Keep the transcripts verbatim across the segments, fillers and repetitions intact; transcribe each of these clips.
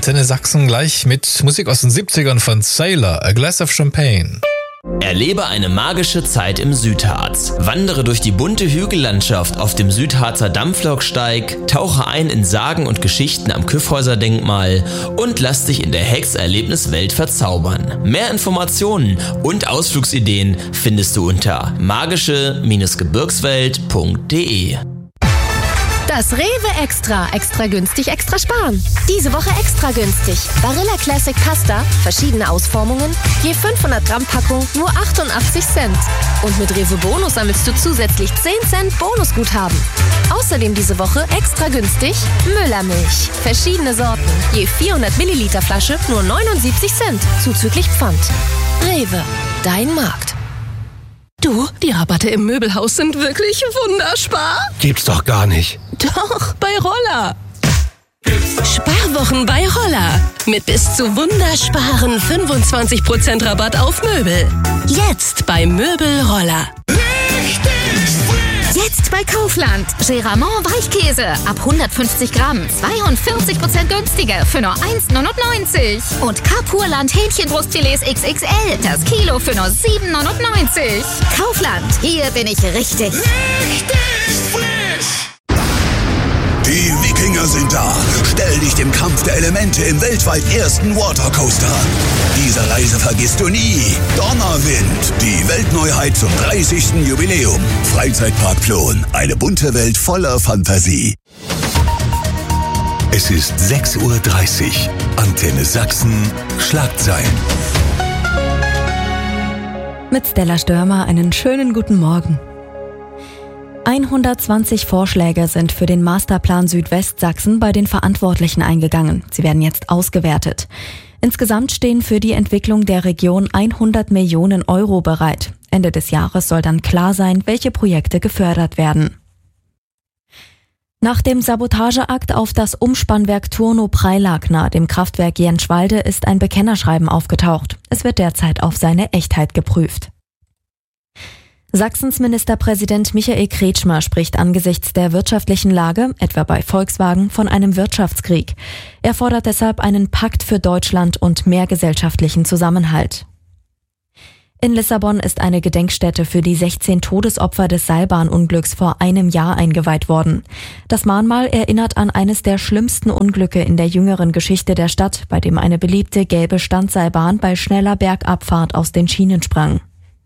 Antenne Sachsen gleich mit Musik aus den siebzigern von Sailor, A Glass of Champagne. Erlebe eine magische Zeit im Südharz. Wandere durch die bunte Hügellandschaft auf dem Südharzer Dampfloksteig, tauche ein in Sagen und Geschichten am Kyffhäuser-Denkmal und lass dich in der Hex-Erlebniswelt verzaubern. Mehr Informationen und Ausflugsideen findest du unter magische Gebirgswelt punkt de. Das Rewe Extra. Extra günstig, extra sparen. Diese Woche extra günstig. Barilla Classic Pasta, verschiedene Ausformungen, je fünfhundert Gramm Packung, nur achtundachtzig Cent. Und mit Rewe Bonus sammelst du zusätzlich zehn Cent Bonusguthaben. Außerdem diese Woche extra günstig Müllermilch. Verschiedene Sorten, je vierhundert Milliliter Flasche, nur neunundsiebzig Cent, zuzüglich Pfand. Rewe, dein Markt. Du, die Rabatte im Möbelhaus sind wirklich wunderspar. Gibt's doch gar nicht. Doch, bei Roller. Sparwochen bei Roller. Mit bis zu wundersparen fünfundzwanzig Prozent Rabatt auf Möbel. Jetzt bei Möbel Roller. Jetzt bei Kaufland. Geramont Weichkäse ab hundertfünfzig Gramm. zweiundvierzig Prozent günstiger für nur eins neunundneunzig. Und Carpurland Hähnchenbrustfilets X X L. Das Kilo für nur sieben neunundneunzig. Kaufland. Hier bin ich richtig. Richtig frisch. Die Wikinger sind da. Stell dich dem Kampf der Elemente im weltweit ersten Watercoaster an. Diese Reise vergisst du nie. Donnerwind, die Weltneuheit zum dreißigsten Jubiläum. Freizeitpark Plon, eine bunte Welt voller Fantasie. Es ist sechs Uhr dreißig. Antenne Sachsen, Schlagzeilen. Mit Stella Störmer einen schönen guten Morgen. hundertzwanzig Vorschläge sind für den Masterplan Südwestsachsen bei den Verantwortlichen eingegangen. Sie werden jetzt ausgewertet. Insgesamt stehen für die Entwicklung der Region hundert Millionen Euro bereit. Ende des Jahres soll dann klar sein, welche Projekte gefördert werden. Nach dem Sabotageakt auf das Umspannwerk Turnow-Preilag nahe dem Kraftwerk Jenschwalde ist ein Bekennerschreiben aufgetaucht. Es wird derzeit auf seine Echtheit geprüft. Sachsens Ministerpräsident Michael Kretschmer spricht angesichts der wirtschaftlichen Lage, etwa bei Volkswagen, von einem Wirtschaftskrieg. Er fordert deshalb einen Pakt für Deutschland und mehr gesellschaftlichen Zusammenhalt. In Lissabon ist eine Gedenkstätte für die sechzehn Todesopfer des Seilbahnunglücks vor einem Jahr eingeweiht worden. Das Mahnmal erinnert an eines der schlimmsten Unglücke in der jüngeren Geschichte der Stadt, bei dem eine beliebte gelbe Standseilbahn bei schneller Bergabfahrt aus den Schienen sprang.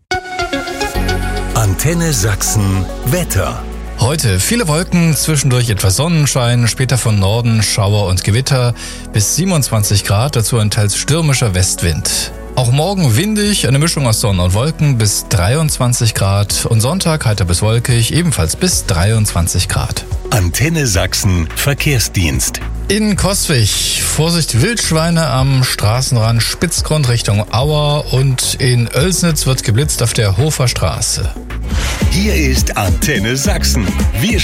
Antenne Sachsen Wetter. Heute viele Wolken, zwischendurch etwas Sonnenschein, später von Norden Schauer und Gewitter bis siebenundzwanzig Grad, dazu ein teils stürmischer Westwind. Auch morgen windig, eine Mischung aus Sonne und Wolken bis dreiundzwanzig Grad und Sonntag heiter bis wolkig, ebenfalls bis dreiundzwanzig Grad. Antenne Sachsen Verkehrsdienst. In Coswig, Vorsicht Wildschweine am Straßenrand Spitzgrund Richtung Auer und in Oelsnitz wird geblitzt auf der Hofer Straße. Hier ist Antenne Sachsen. Wir